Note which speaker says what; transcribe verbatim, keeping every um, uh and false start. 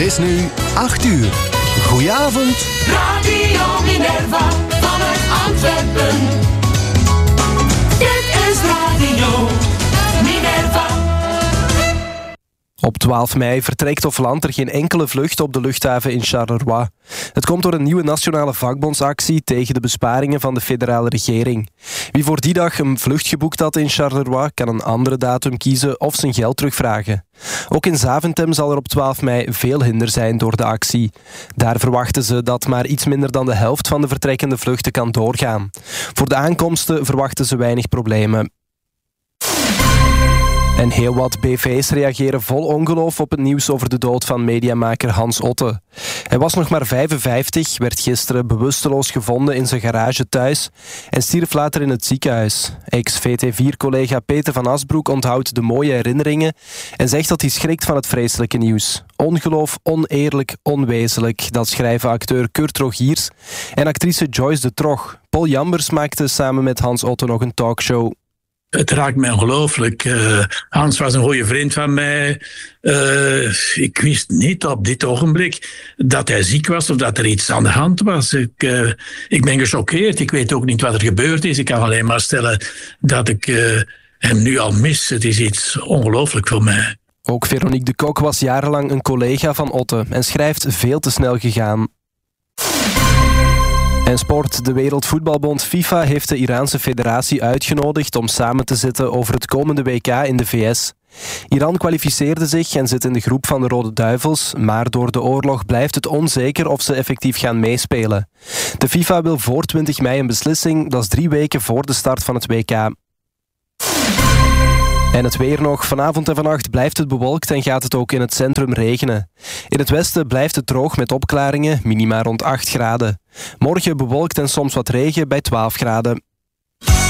Speaker 1: is nu acht uur. Goedenavond.
Speaker 2: Radio Minerva vanuit Antwerpen. Dit is Radio Minerva.
Speaker 3: Op twaalf mei vertrekt of landt er geen enkele vlucht op de luchthaven in Charleroi. Het komt door een nieuwe nationale vakbondsactie tegen de besparingen van de federale regering. Wie voor die dag een vlucht geboekt had in Charleroi kan een andere datum kiezen of zijn geld terugvragen. Ook in Zaventem zal er op twaalf mei veel hinder zijn door de actie. Daar verwachten ze dat maar iets minder dan de helft van de vertrekkende vluchten kan doorgaan. Voor de aankomsten verwachten ze weinig problemen. En heel wat B V's reageren vol ongeloof op het nieuws over de dood van mediamaker Hans Otte. Hij was nog maar vijfenvijftig, werd gisteren bewusteloos gevonden in zijn garage thuis en stierf later in het ziekenhuis. Ex-V T vier collega Peter van Asbroek onthoudt de mooie herinneringen en zegt dat hij schrikt van het vreselijke nieuws. Ongeloof, oneerlijk, onwezenlijk, dat schrijven acteur Kurt Rogiers en actrice Joyce de Trog. Paul Jambers maakte samen met Hans Otte nog een talkshow.
Speaker 4: Het raakt mij ongelooflijk. Uh, Hans was een goede vriend van mij. Uh, ik wist niet op dit ogenblik dat hij ziek was of dat er iets aan de hand was. Ik, uh, ik ben gechoqueerd. Ik weet ook niet wat er gebeurd is. Ik kan alleen maar stellen dat ik uh, hem nu al mis. Het is iets ongelooflijk voor mij.
Speaker 3: Ook Veronique de Kok was jarenlang een collega van Otte en schrijft veel te snel gegaan. En sport. De Wereldvoetbalbond FIFA heeft de Iraanse federatie uitgenodigd om samen te zitten over het komende W K in de V S. Iran kwalificeerde zich en zit in de groep van de Rode Duivels, maar door de oorlog blijft het onzeker of ze effectief gaan meespelen. De FIFA wil voor twintig mei een beslissing, dat is drie weken voor de start van het W K. En het weer nog. Vanavond en vannacht blijft het bewolkt en gaat het ook in het centrum regenen. In het westen blijft het droog met opklaringen, minima rond acht graden. Morgen bewolkt en soms wat regen bij twaalf graden.